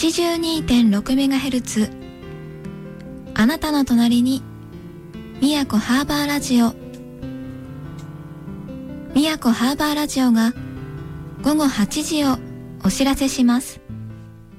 82.6MHz あなたの隣に宮古ハーバーラジオ。宮古ハーバーラジオが午後8時をお知らせします。